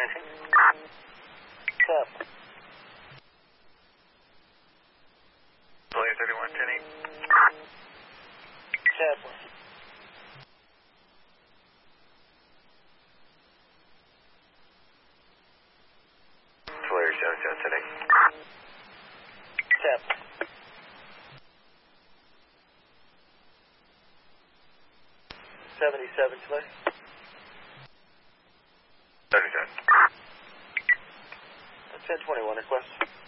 Step. Flyer 31, 10-8. Chaplain. Flyer 77, 10-8. Step. 77 clear. 77. 1021 request.